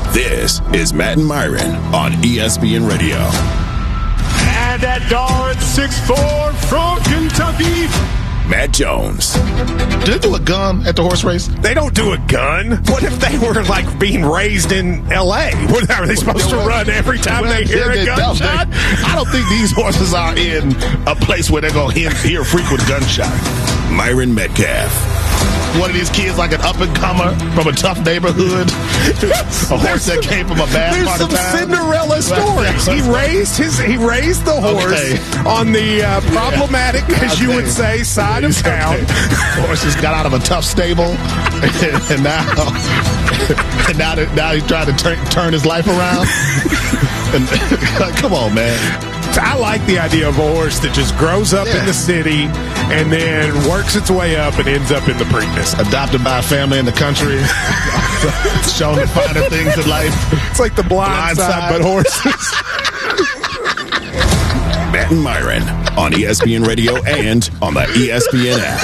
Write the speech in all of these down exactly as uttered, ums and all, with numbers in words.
This is Matt and Myron on E S P N Radio. And that Dart six four from Kentucky, Matt Jones. Do they do a gun at the horse race? They don't do a gun. What if they were like being raised in L A? What are they supposed to run every time well, they hear a gunshot? They, I don't think these horses are in a place where they're going to hear frequent gunshots. Myron Metcalf. One of these kids like an up-and-comer from a tough neighborhood. A horse that came from a bad There's part some of town. Cinderella stories. He raised his he raised the horse Okay. on the uh, problematic, as Okay. you would say, side of town. Okay. Horse just got out of a tough stable, and now, and now, that, now he's trying to turn turn his life around. And, come on, man. I like the idea of a horse that just grows up Yeah. in the city and then works its way up and ends up in the Preakness. Adopted by a family in the country, shown the finer things in life. It's like the blind, Blind side, side. but horses. Matt and Myron on E S P N Radio and on the E S P N app.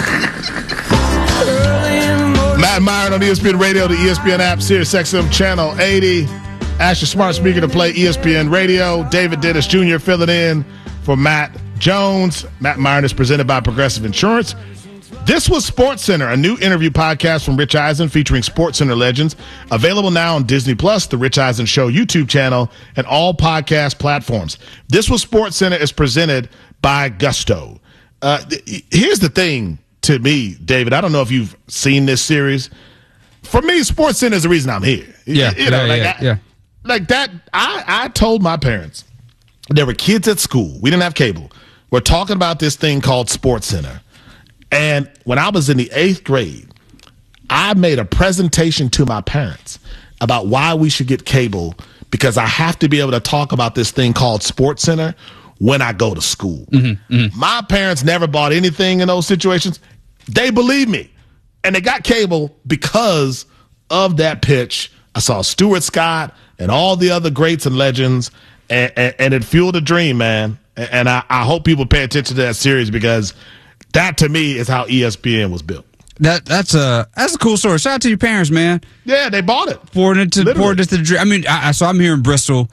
Matt Myron on E S P N Radio, the E S P N app, Sirius X M Channel eighty. Asher Smart speaker to play E S P N Radio. David Dennis Junior filling in for Matt Jones. Matt Myron is presented by Progressive Insurance. This was SportsCenter, a new interview podcast from Rich Eisen featuring SportsCenter legends. Available now on Disney Plus, the Rich Eisen Show YouTube channel, and all podcast platforms. This was SportsCenter is presented by Gusto. Uh, th- here's the thing to me, David. I don't know if you've seen this series. For me, SportsCenter is the reason I'm here. Yeah, you know, yeah, like, yeah, I, yeah. like that. I, I told my parents there were kids at school. We didn't have cable. We're talking about this thing called SportsCenter. And when I was in the eighth grade, I made a presentation to my parents about why we should get cable because I have to be able to talk about this thing called SportsCenter when I go to school. Mm-hmm, mm-hmm. My parents never bought anything in those situations. They believe me. And they got cable because of that pitch. I saw Stuart Scott and all the other greats and legends, and, and, and it fueled a dream, man. And, and I, I hope people pay attention to that series because that, to me, is how E S P N was built. That that's a that's a cool story. Shout out to your parents, man. Yeah, they bought it. Poured into Literally. poured into the dream. I mean, I, I, so I'm here in Bristol,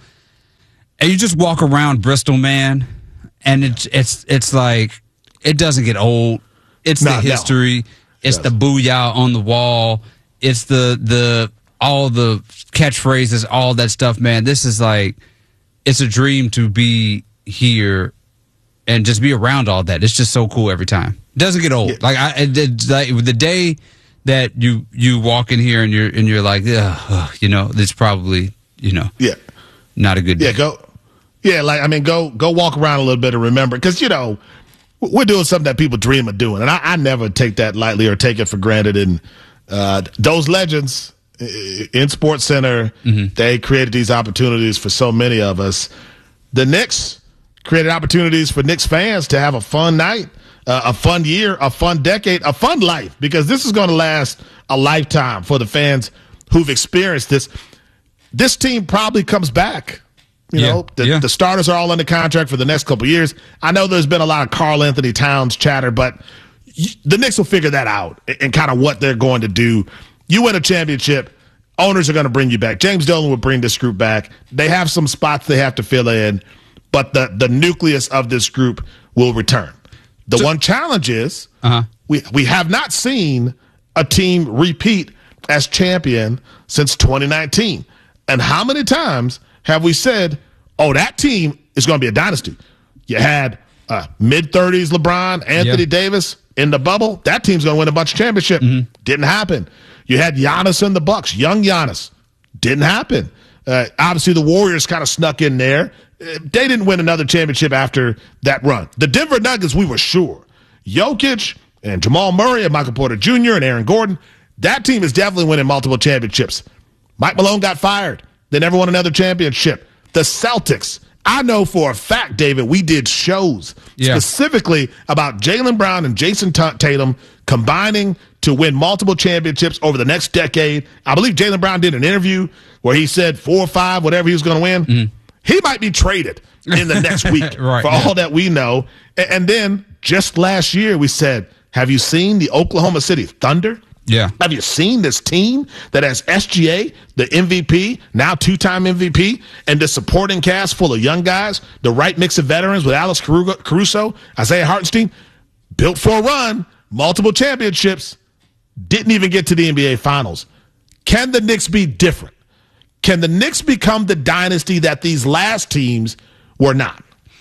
and you just walk around Bristol, man, and it's it's it's like it doesn't get old. It's No, the no. history. It's It the booyah on the wall. It's the the all the catchphrases, all that stuff, man. This is like it's a dream to be here and just be around all that. It's just so cool every time. It doesn't get old. Yeah. Like I, it, it- like the day that you you walk in here and you're and you're like, ugh, ugh, you know, it's probably you know, Yeah. not a good day. Yeah, go. Yeah, like, I mean, go go walk around a little bit and remember. Because, you know, we're doing something that people dream of doing. And I, I never take that lightly or take it for granted. And uh, those legends in SportsCenter, mm-hmm. they created these opportunities for so many of us. The Knicks created opportunities for Knicks fans to have a fun night, uh, a fun year, a fun decade, a fun life, because this is going to last a lifetime for the fans who've experienced this. This team probably comes back. You Yeah, know, the, yeah. the starters are all under contract for the next couple of years. I know there's been a lot of Karl Anthony Towns chatter, but y- the Knicks will figure that out and, and kind of what they're going to do. You win a championship, owners are going to bring you back. James Dolan will bring this group back. They have some spots they have to fill in, but the, the nucleus of this group will return. The So- one challenge is Uh-huh. we we have not seen a team repeat as champion since twenty nineteen. And how many times have we said, oh, that team is going to be a dynasty? You had uh, mid-thirties LeBron, Anthony Yeah. Davis in the bubble. That team's going to win a bunch of championships. Mm-hmm. Didn't happen. You had Giannis and the Bucks, young Giannis. Didn't happen. Uh, obviously, the Warriors kind of snuck in there. Uh, They didn't win another championship after that run. The Denver Nuggets, we were sure. Jokic and Jamal Murray and Michael Porter Junior and Aaron Gordon, that team is definitely winning multiple championships. Mike Malone got fired. They never won another championship. The Celtics, I know for a fact, David, we did shows Yeah. specifically about Jaylen Brown and Jason T- Tatum combining to win multiple championships over the next decade. I believe Jaylen Brown did an interview where he said four or five, whatever he was going to win. Mm-hmm. He might be traded in the next week Right, for yeah. all that we know. And, and then just last year we said, have you seen the Oklahoma City Thunder Yeah. Have you seen this team that has S G A, the M V P, now two-time M V P, and the supporting cast full of young guys, the right mix of veterans with Alex Caruso, Isaiah Hartenstein, built for a run, multiple championships, didn't even get to the N B A Finals. Can the Knicks be different? Can the Knicks become the dynasty that these last teams were not?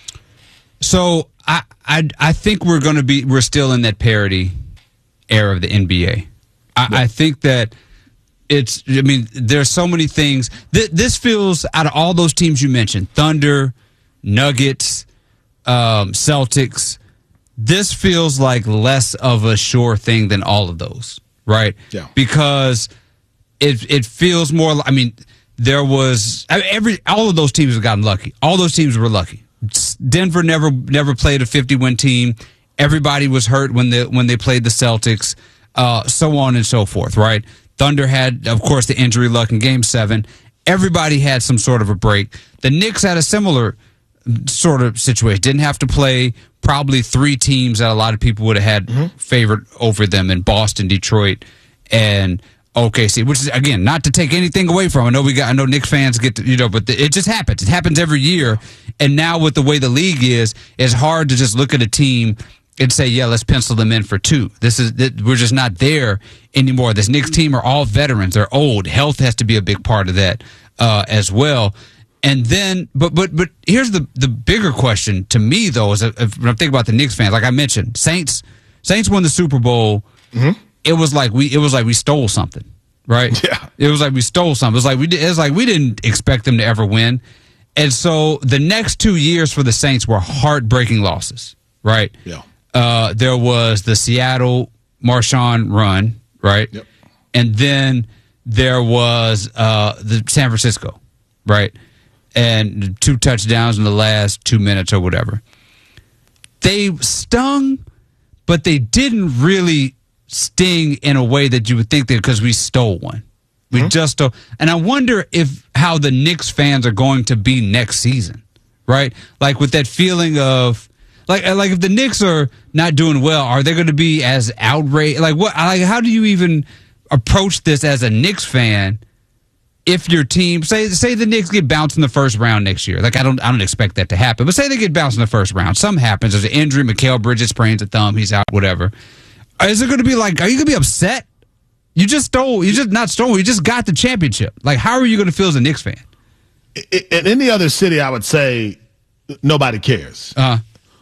So I I, I think we're going to be we're still in that parity era of the N B A. I, I think that it's, I mean, there's so many things. Th- this feels, out of all those teams you mentioned, Thunder, Nuggets, um, Celtics, this feels like less of a sure thing than all of those, right? Yeah. Because it it feels more, I mean, there was, I mean, every all of those teams have gotten lucky. All those teams were lucky. Denver never never played a fifty-win team. Everybody was hurt when they, when they played the Celtics. Uh, so on and so forth, right? Thunder had, of course, the injury luck in Game seven. Everybody had some sort of a break. The Knicks had a similar sort of situation. Didn't have to play probably three teams that a lot of people would have had mm-hmm. favored over them in Boston, Detroit, and O K C, which is, again, not to take anything away from. I know we got, I know Knicks fans get to, you know, but the, it just happens. It happens every year. And now with the way the league is, it's hard to just look at a team and say, yeah, let's pencil them in for two. This is we're just not there anymore. This Knicks team are all veterans. They're old. Health has to be a big part of that uh, as well. And then, but but but here's the the bigger question to me though is if, when I'm thinking about the Knicks fans, like I mentioned, Saints Saints won the Super Bowl. Mm-hmm. It was like we it was like we stole something, right? Yeah. It was like we stole something. It was like we it was like we didn't expect them to ever win. And so the next two years for the Saints were heartbreaking losses, right? Yeah. Uh, there was the Seattle Marshawn run, right? Yep. And then there was uh, the San Francisco, right? And two touchdowns in the last two minutes or whatever. They stung, but they didn't really sting in a way that you would think that because we stole one. We mm-hmm. just stole. And I wonder if how the Knicks fans are going to be next season, right? Like with that feeling of, Like, like if the Knicks are not doing well, are they going to be as outraged? Like, what? Like, how do you even approach this as a Knicks fan? If your team, say, say the Knicks get bounced in the first round next year, like I don't, I don't expect that to happen. But say they get bounced in the first round, something happens. There's an injury. Mikal Bridges sprains a thumb. He's out. Whatever. Is it going to be like? Are you going to be upset? You just stole. You just not stole. You just got the championship. Like, how are you going to feel as a Knicks fan? In any other city, I would say nobody cares. Uh.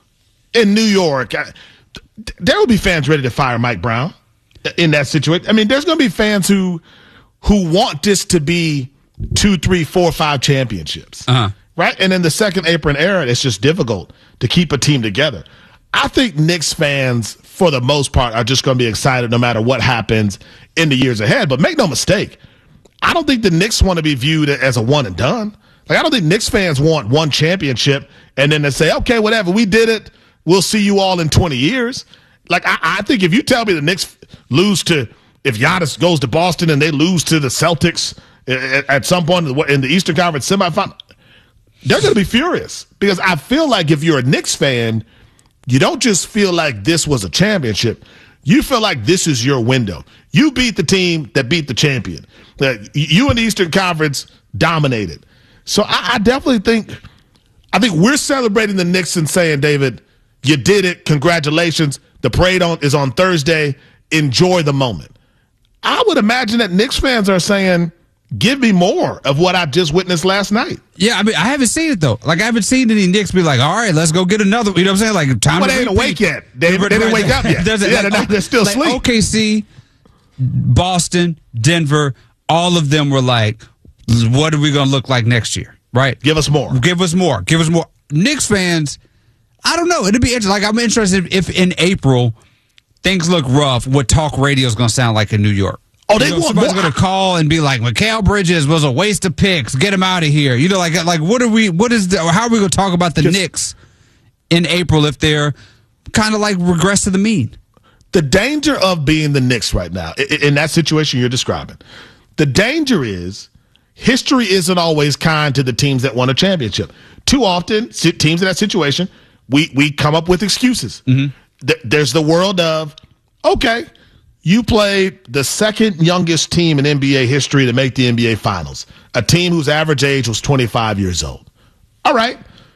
In New York, I, there will be fans ready to fire Mike Brown in that situation. I mean, there's going to be fans who who want this to be two, three, four, five championships, uh-huh. right? And in the second apron era, it's just difficult to keep a team together. I think Knicks fans, for the most part, are just going to be excited no matter what happens in the years ahead. But make no mistake, I don't think the Knicks want to be viewed as a one and done. Like, I don't think Knicks fans want one championship and then they say, okay, whatever, we did it. We'll see you all in twenty years. Like, I, I think if you tell me the Knicks lose to, if Giannis goes to Boston and they lose to the Celtics at, at some point in the Eastern Conference semifinal, they're going to be furious. Because I feel like if you're a Knicks fan, you don't just feel like this was a championship. You feel like this is your window. You beat the team that beat the champion. Uh, you in the Eastern Conference dominated. So I, I definitely think, I think we're celebrating the Knicks and saying, David, you did it. Congratulations. The parade on, is on Thursday. Enjoy the moment. I would imagine that Knicks fans are saying, give me more of what I just witnessed last night. Yeah, I mean, I haven't seen it, though. Like, I haven't seen any Knicks be like, all right, let's go get another. You know what I'm saying? Like, time well, to they ain't awake yet. They, they didn't wake up yet. There's a, yeah, like, they're, not, they're still like asleep. O K C, Boston, Denver, all of them were like, what are we going to look like next year? Right? Give us more. Give us more. Give us more. Knicks fans, I don't know. It'd be interesting. Like, I'm interested if in April things look rough, what talk radio is going to sound like in New York. Oh, they you know, want somebody's more. going to call and be like, Mikal Bridges was a waste of picks. Get him out of here. You know, like, like what are we? What is? The, how are we going to talk about the Just, Knicks in April if they're kind of like regress to the mean? The danger of being the Knicks right now, in, in that situation you're describing, the danger is history isn't always kind to the teams that won a championship. Too often, teams in that situation, we we come up with excuses. Mm-hmm. Th- there's the world of, okay, You played the second youngest team in N B A history to make the N B A Finals, a team whose average age was twenty-five years old. All right.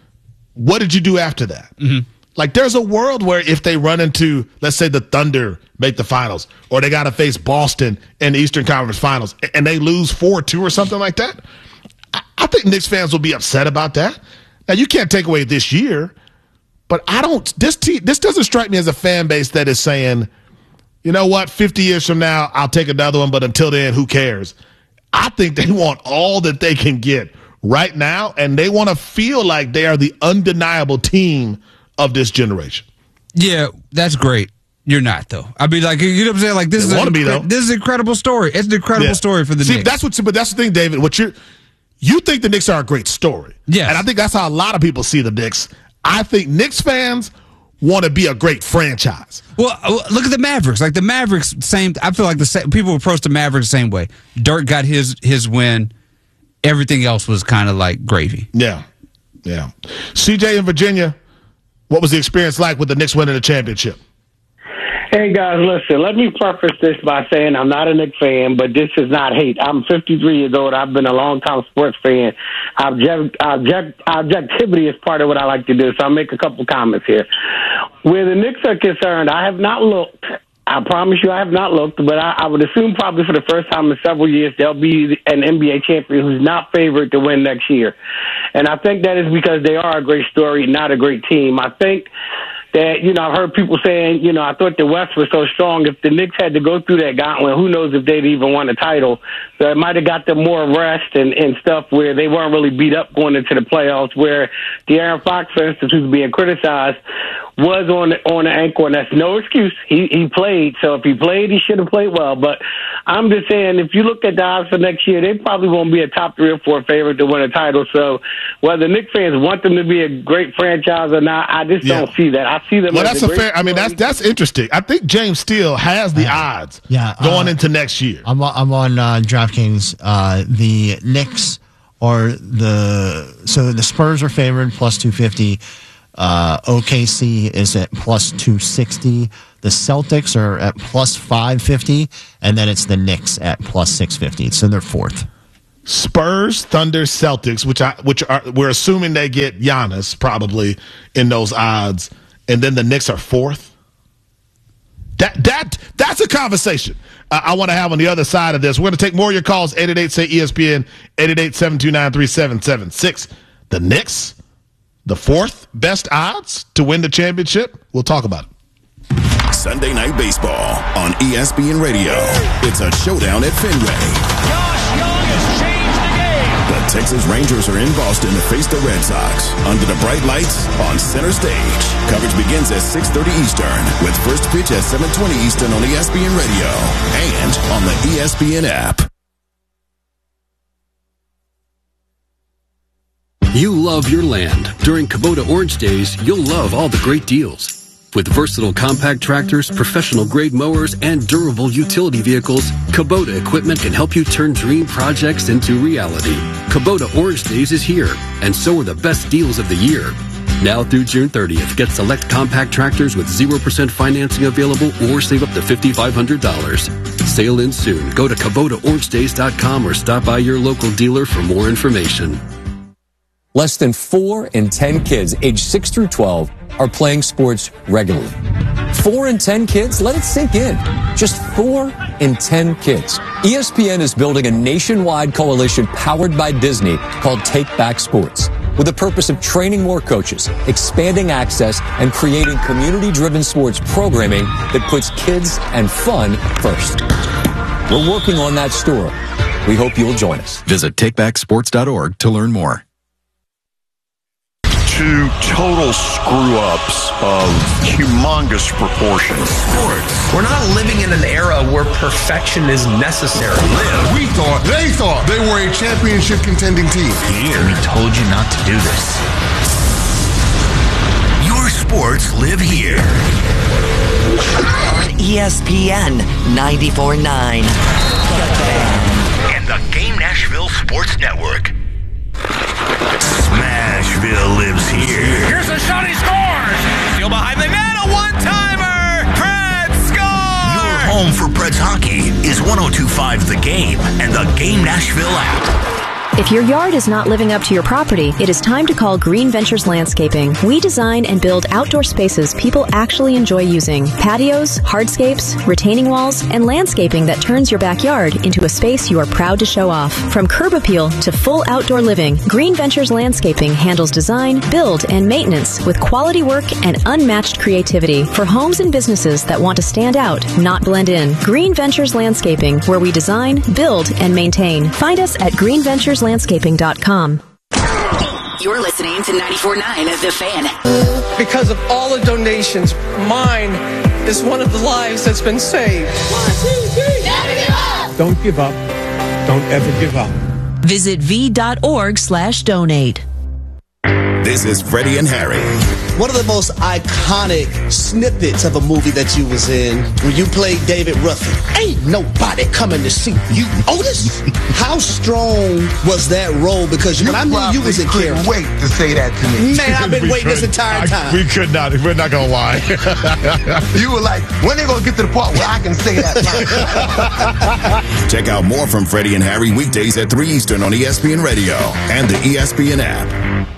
What did you do after that? Mm-hmm. Like, there's a world where if they run into, let's say, the Thunder make the finals, or they got to face Boston in the Eastern Conference Finals, and they lose four two or something like that, I, I think Knicks fans will be upset about that. Now, you can't take away this year, but I don't, this te- this doesn't strike me as a fan base that is saying, you know what, fifty years from now, I'll take another one, but until then, who cares? I think they want all that they can get right now, and they want to feel like they are the undeniable team of this generation. Yeah, that's great. You're not, though. I mean, like, you know what I'm saying? Like, this, is, a, be, though. this is an incredible story. It's an incredible yeah. story for the See, Knicks. That's what, but that's the thing, David. What you you think the Knicks are a great story. Yes. And I think that's how a lot of people see the Knicks. I think Knicks fans want to be a great franchise. Well, look at the Mavericks. Like, the Mavericks, same. I feel like the same, people approach the Mavericks the same way. Dirk got his his win. Everything else was kind of like gravy. Yeah. Yeah. C J in Virginia, what was the experience like with the Knicks winning the championship? Hey, guys, listen, let me preface this by saying I'm not a Knicks fan, but this is not hate. I'm fifty-three years old. I've been a long-time sports fan. Object, object, objectivity is part of what I like to do, so I'll make a couple comments here. Where the Knicks are concerned, I have not looked. I promise you I have not looked, but I, I would assume probably for the first time in several years they'll be an N B A champion who's not favored to win next year. And I think that is because they are a great story, not a great team. I think that, you know, I've heard people saying, you know, I thought the West was so strong. If the Knicks had to go through that gauntlet, who knows if they'd even won a title. So it might have got them more rest and, and stuff where they weren't really beat up going into the playoffs, where De'Aaron Fox, for instance, who's being criticized, was on on an ankle, and that's no excuse. He he played, so if he played, he should have played well. But I'm just saying, if you look at the odds for next year, they probably won't be a top three or four favorite to win a title. So whether Knicks fans want them to be a great franchise or not, I just yeah. don't see that. I see them. Well, as that's a, a fair. I mean, that's that's interesting. I think James Steele has the uh, odds. Yeah, going uh, into next year. I'm on, I'm on uh, DraftKings. Uh, the Knicks are the so the Spurs are favored plus two fifty. Uh, O K C is at plus two sixty. The Celtics are at plus five fifty, and then it's the Knicks at plus six fifty. So they're fourth. Spurs, Thunder, Celtics, which I which are we're assuming they get Giannis probably in those odds, and then the Knicks are fourth. That that that's a conversation uh, I want to have on the other side of this. We're going to take more of your calls. eight eight eight say E S P N, eight eight eight, seven two nine, three seven seven six. The Knicks, the fourth best odds to win the championship. We'll talk about it. Sunday Night Baseball on E S P N Radio. It's a showdown at Fenway. Josh Young has changed the game. The Texas Rangers are in Boston to face the Red Sox under the bright lights on center stage. Coverage begins at six thirty Eastern with first pitch at seven twenty Eastern on E S P N Radio and on the E S P N app. You love your land. During Kubota Orange Days, you'll love all the great deals. With versatile compact tractors, professional-grade mowers, and durable utility vehicles, Kubota equipment can help you turn dream projects into reality. Kubota Orange Days is here, and so are the best deals of the year. Now through June thirtieth, get select compact tractors with zero percent financing available or save up to five thousand five hundred dollars. Sale ends soon. Go to Kubota Orange Days dot com or stop by your local dealer for more information. Less than four in ten kids aged six through twelve are playing sports regularly. Four in ten kids? Let it sink in. Just four in ten kids. E S P N is building a nationwide coalition powered by Disney called Take Back Sports, with the purpose of training more coaches, expanding access, and creating community-driven sports programming that puts kids and fun first. We're working on that story. We hope you'll join us. Visit take back sports dot org to learn more. Two total screw-ups of humongous proportions. Sports. We're not living in an era where perfection is necessary. We thought, they thought they were a championship contending team. Here, we told you not to do this. Your sports live here. On E S P N ninety-four point nine. And the Game Nashville Sports Network. Smashville lives here. Here's a shot, he scores! Still behind the net, a one-timer! Fred scores! You're home for ninety-five The Game and the Game Nashville app. If your yard is not living up to your property, it is time to call Green Ventures Landscaping. We design and build outdoor spaces people actually enjoy using. Patios, hardscapes, retaining walls, and landscaping that turns your backyard into a space you are proud to show off. From curb appeal to full outdoor living, Green Ventures Landscaping handles design, build, and maintenance with quality work and unmatched creativity for homes and businesses that want to stand out, not blend in. Green Ventures Landscaping, where we design, build, and maintain. Find us at green ventures landscaping dot com. You're listening to ninety-four point nine The Fan. Because of all the donations, mine is one of the lives that's been saved. One, two, three. Never give up. Don't give up. Don't ever give up. Visit v.org slash donate. This is Freddie and Harry. One of the most iconic snippets of a movie that you was in when you played David Ruffin. Ain't nobody coming to see you, Otis. How strong was that role? Because you when I knew you was in couldn't character. wait to say that to me. Man, I've been waiting this entire time. I, we could not. We're not gonna lie. You were like, when they gonna get to the part where I can say that line? Check out more from Freddie and Harry weekdays at three Eastern on E S P N Radio and the E S P N app.